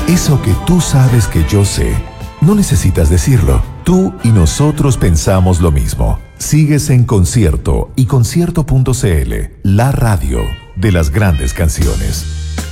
Eso que tú sabes que yo sé. No necesitas decirlo. Tú y nosotros pensamos lo mismo. Sigues en Concierto y Concierto.cl, la radio de las grandes canciones.